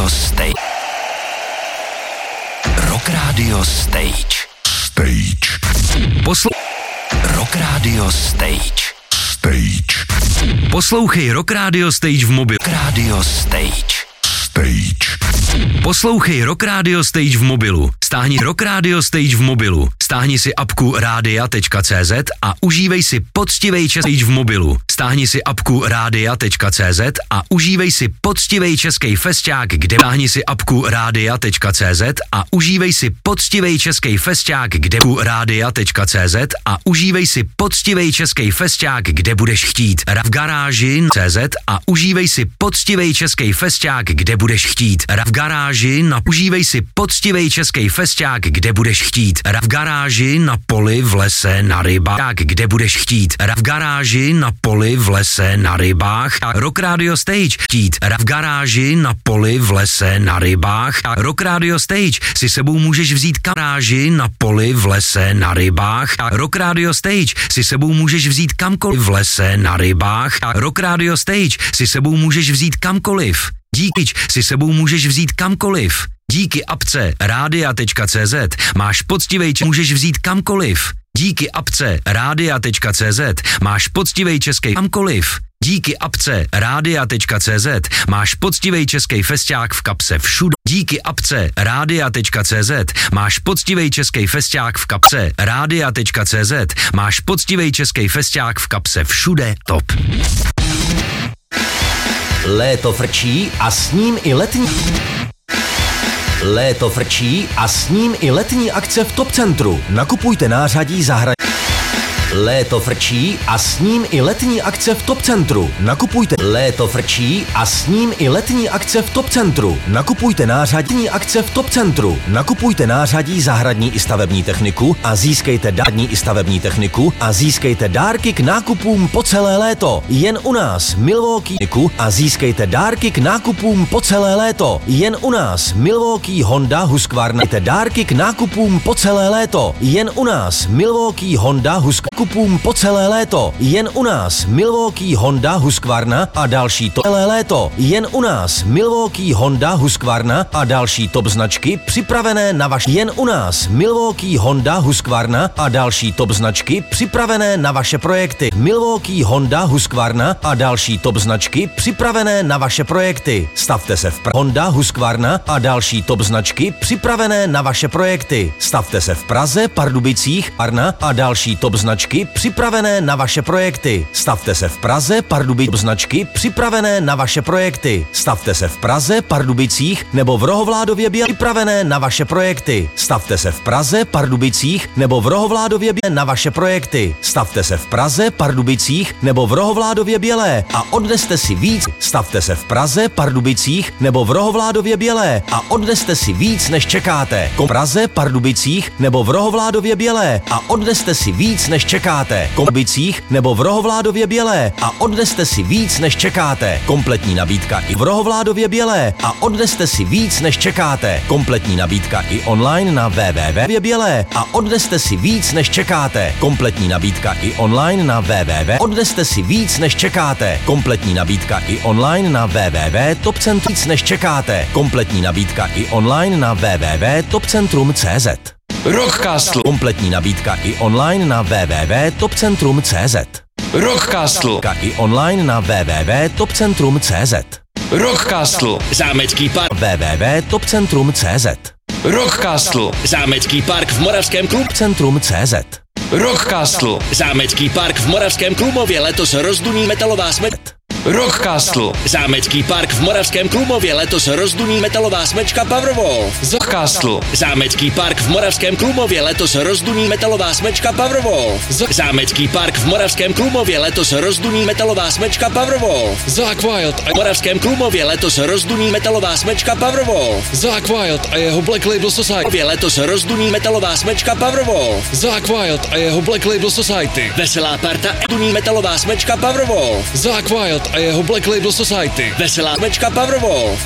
Radio Stage. Rock Radio Stage. Rock Radio Stage. Poslouchej Rock Radio Stage v mobilu. Rock Radio Stage. Poslouchej Rock Radio Stage v mobilu. Stáhni Rock Radio Stage v mobilu. Stáhni si apku radia.cz a užívej si poctivej stage v mobilu. Stáhni si apku radia.cz a užívej si poctivej český festiák, kde stáhni si apku radia.cz a užívej si poctivej český festiák, kde radia.cz a užívej si poctivej český festiák, kde budeš chtít. V garáži CZ a užívej si poctivej český festiák, kde budeš chtít. V garáži na užívej si poctivej český festiák, kde budeš chtít. V garáži na poli v lese na rybách, kde budeš chtít. V garáži na poli v lese na rybách. Rock Radio Stage chtít. V garáži na poli v lese na rybách. Rock Radio Stage si sebou můžeš vzít garáži na poli v lese na rybách. Rock Radio Stage si sebou můžeš vzít kamkoliv v lese na rybách. Rock Radio Stage si sebou můžeš vzít kamkoliv. Díky si sebou můžeš vzít kamkoliv. Díky apce radia.cz máš poctivej můžeš vzít kamkoliv. Díky apce radia.cz máš poctivej český kamkoliv. Díky apce radia.cz máš poctivej český festiák v kapse všude. Díky apce radia.cz máš poctivej český festiák v kapse radia.cz máš poctivej český festiák v kapse všude top. Léto frčí a s ním i letní. Léto frčí a s ním i letní akce v Top Centru. Nakupujte nářadí Léto frčí a s ním i letní akce v Top Centru. Nakupujte. Léto frčí a s ním i letní akce v Top Centru. Nakupujte nářadí akce v Top Centru. Nakupujte nářadí zahradní i stavební techniku a získejte dární i stavební techniku a získejte dárky k nákupům po celé léto. Jen u nás Milwaukee a získejte dárky k nákupům po celé léto. Jen u nás Milwaukee Honda Husqvarna. Dárky k nákupům po celé léto. Jen u nás Milwaukee Honda Husqvarna. Po celé léto. Jen u nás Milwaukee Honda Husqvarna a další top celé léto. Jen u nás Milwaukee Honda Husqvarna a další top značky připravené na vaše. Jen u nás Milwaukee Honda Husqvarna a další top značky připravené na vaše projekty. Milwaukee Honda Husqvarna a další top značky připravené na vaše projekty. Stavte se v Honda Husqvarna a další top značky připravené na vaše projekty. Stavte se v Praze, Pardubicích, Arna a další top značky připravené na vaše projekty. Stavte se v Praze, Pardubicích značky připravené na vaše projekty. Stavte se v Praze, Pardubicích nebo v Rohovládově připravené na vaše projekty. Stavte se v Praze, Pardubicích nebo v Rohovládově na vaše projekty. Stavte se v Praze, Pardubicích nebo v Rohovládově Bělé a odneste si víc. Stavte se v Praze, Pardubicích nebo v Rohovládově Bělé a odneste si víc, než čekáte. V Praze, Pardubicích nebo v Rohovládově Bělé a odneste si víc, než čekáte. Kombicích nebo v Rohovládově Bělé a odneste si víc, než čekáte. Kompletní nabídka i v Rohovládově Bělé a odneste si víc, než čekáte. Kompletní nabídka i online na www.bělé a odneste si víc, než čekáte. Kompletní nabídka i online na www. Odneste si víc, než čekáte. Kompletní nabídka i online na www.topcentrum víc, než čekáte. Kompletní nabídka i online na www.topcentrum.cz. Rockcastle. Kompletní nabídka i online na www.topcentrum.cz. Rockcastle. I online na www.topcentrum.cz. Rockcastle. Zámecký park. www.topcentrum.cz. Rockcastle. Zámecký park v Moravském Centrum.cz. Rockcastle. Zámecký park v Moravském Klumově letos rozduní metalová Rockcastle. Zámecký park v Moravském Klumově letos rozduní metalová smečka Powerwolf. Rockcastle. Zámecký park v Moravském Klumově letos rozduní metalová smečka Powerwolf. Zámecký park v Moravském Klumově letos rozduní metalová smečka Powerwolf. Zack Wild V Moravském Klumově letos rozduní metalová smečka Powerwolf. Zack Wild a jeho Black Label Society. Letos rozduní metalová smečka Powerwolf. Zack Wild a jeho Black Label Society. Veselá parta duní metalová smečka Powerwolf. Zack Wild a jeho Black Label Society. Veselá smečka Powerwolf.